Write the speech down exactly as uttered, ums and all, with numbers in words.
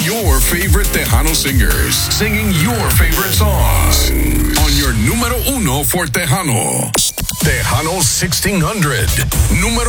your favorite Tejano singers singing your favorite songs on your numero uno for Tejano. Tejano sixteen hundred. Numero